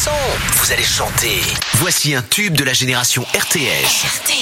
Vous allez chanter. Voici un tube de la génération RTS.